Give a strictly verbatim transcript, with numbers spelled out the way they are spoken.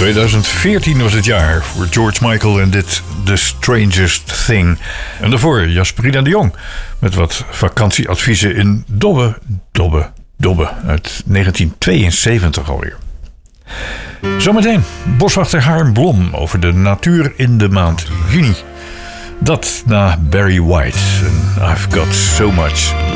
tweeduizend veertien was het jaar voor George Michael en dit The Strangest Thing. En daarvoor Jasperina de Jong met wat vakantieadviezen in Dobbe, Dobbe, Dobbe uit negentien tweeënzeventig alweer. Zometeen boswachter Harm Blom over de natuur in de maand juni. Dat na Barry White en I've Got So Much